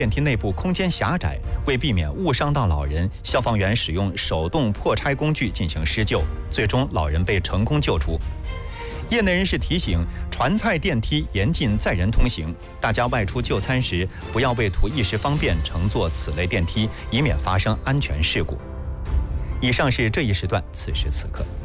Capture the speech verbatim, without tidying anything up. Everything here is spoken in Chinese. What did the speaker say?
电梯内部空间狭窄，为避免误伤到老人，消防员使用手动破拆工具进行施救，最终老人被成功救出。业内人士提醒，传菜电梯严禁载人通行，大家外出就餐时不要为图一时方便乘坐此类电梯，以免发生安全事故。以上是这一时段此时此刻。